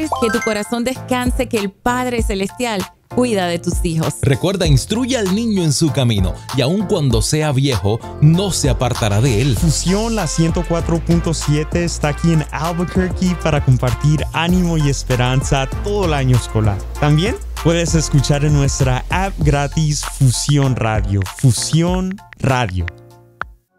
padres, que tu corazón descanse, que el Padre Celestial cuida de tus hijos. Recuerda, instruye al niño en su camino, y aun cuando sea viejo, no se apartará de él. Fusión, la 104.7, está aquí en Albuquerque para compartir ánimo y esperanza todo el año escolar. También puedes escuchar en nuestra app gratis Fusión Radio. Fusión Radio.